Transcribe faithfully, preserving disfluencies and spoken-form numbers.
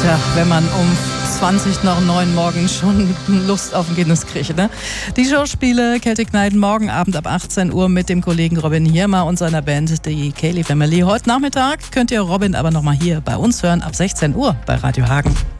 Tja, wenn man um zwanzig nach neun morgens schon Lust auf den Guinness kriegt, ne? Die Showspiele Celtic Night morgen Abend ab achtzehn Uhr mit dem Kollegen Robin Hirmer und seiner Band, die Cayley Family. Heute Nachmittag könnt ihr Robin aber nochmal hier bei uns hören, ab sechzehn Uhr bei Radio Hagen.